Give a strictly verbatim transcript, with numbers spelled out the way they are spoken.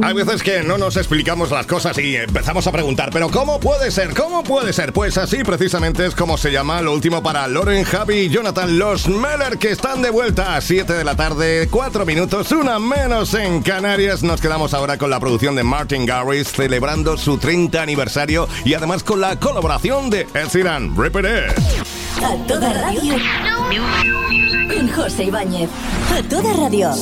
Hay veces que no nos explicamos las cosas y empezamos a preguntar, ¿pero cómo puede ser? ¿Cómo puede ser? Pues así precisamente es como se llama lo último para Loren, Javi y Jonathan, los Meller, que están de vuelta a siete de la tarde, cuatro minutos, una menos en Canarias. Nos quedamos ahora con la producción de Martin Garrix celebrando su treinta aniversario y además con la colaboración de Ed Sheeran. Rip It Is. A toda radio con José Ibáñez. A toda radio.